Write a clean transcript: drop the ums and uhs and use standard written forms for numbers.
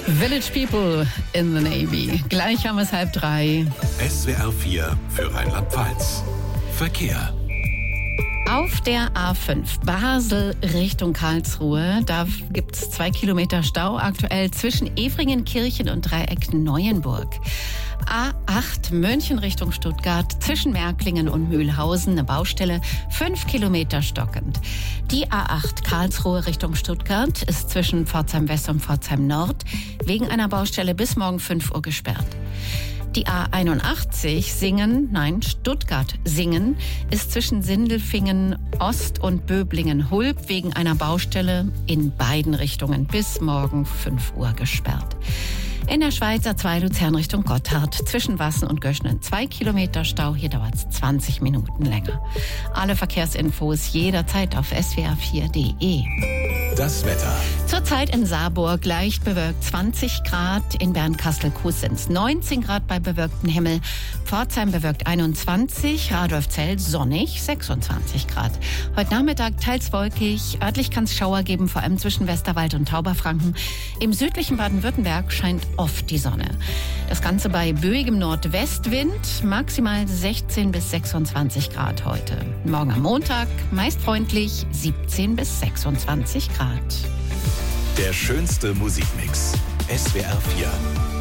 Village People in the Navy. Gleich haben wir es 2:30. SWR 4 für Rheinland-Pfalz. Verkehr. Auf der A5 Basel Richtung Karlsruhe, da gibt es 2 Kilometer Stau aktuell zwischen Evringenkirchen und Dreieck Neuenburg. A8 München Richtung Stuttgart, zwischen Märklingen und Mühlhausen eine Baustelle, 5 Kilometer stockend. Die A8 Karlsruhe Richtung Stuttgart ist zwischen Pforzheim West und Pforzheim Nord wegen einer Baustelle bis morgen 5 Uhr gesperrt. Die A81 Stuttgart-Singen ist zwischen Sindelfingen Ost und Böblingen-Hulb wegen einer Baustelle in beiden Richtungen bis morgen 5 Uhr gesperrt. In der Schweiz A2 Luzern Richtung Gotthard zwischen Wassen und Göschnen 2 Kilometer Stau. Hier dauert es 20 Minuten länger. Alle Verkehrsinfos jederzeit auf swr4.de. Das Wetter. Zurzeit in Saarburg leicht bewölkt 20 Grad, in Bernkastel-Kues sind es 19 Grad bei bewölktem Himmel, Pforzheim bewölkt 21, Radolfzell sonnig 26 Grad. Heute Nachmittag teils wolkig, örtlich kann es Schauer geben, vor allem zwischen Westerwald und Tauberfranken. Im südlichen Baden-Württemberg scheint oft die Sonne. Das Ganze bei böigem Nordwestwind, maximal 16 bis 26 Grad heute. Morgen am Montag meist freundlich 17 bis 26 Grad. Der schönste Musikmix. SWR 4.